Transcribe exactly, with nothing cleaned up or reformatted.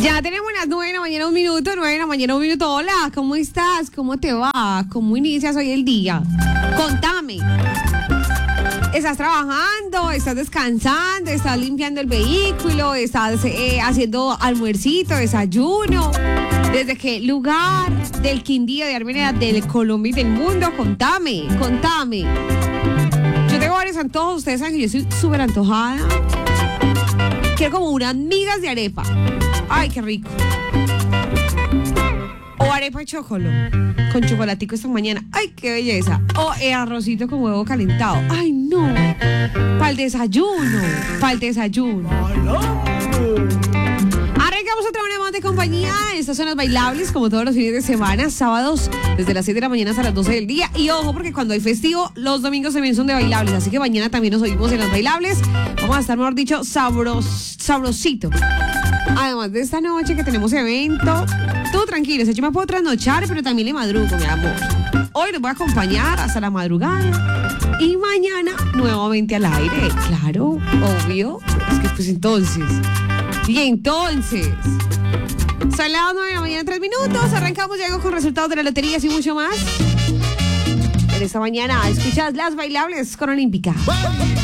Ya tenemos las nueve de la mañana, un minuto, nueve de la mañana, un minuto. Hola, ¿cómo estás? ¿Cómo te va? ¿Cómo inicias hoy el día? Contame. ¿Estás trabajando? ¿Estás descansando? ¿Estás limpiando el vehículo? ¿Estás eh, haciendo almuercito, desayuno? ¿Desde qué lugar del Quindío, de Armenia, del Colombia y del mundo? Contame, contame. Yo tengo varios antojos. Ustedes saben que yo soy súper antojada. Quiero como unas migas de arepa. Ay, qué rico. O arepa de chocolo con chocolatico esta mañana. Ay, qué belleza. O el arrocito con huevo calentado. Ay, no. Para el desayuno. Para el desayuno. Arrancamos otra hora más de compañía. Estas son las bailables, como todos los fines de semana, sábados desde las siete de la mañana hasta las doce del día. Y ojo, porque cuando hay festivo, los domingos también son de bailables. Así que mañana también nos oímos en las bailables. Vamos a estar, mejor dicho, sabros, sabrosito. Además de esta noche que tenemos evento, todo tranquilo, yo me puedo trasnochar, pero también le madrugo, mi amor. Hoy los voy a acompañar hasta la madrugada y mañana nuevamente al aire, claro, obvio. Es que pues entonces, y entonces, son las nueve de la mañana, tres minutos, arrancamos ya con resultados de la lotería y mucho más. En esta mañana escuchas las bailables con Olímpica.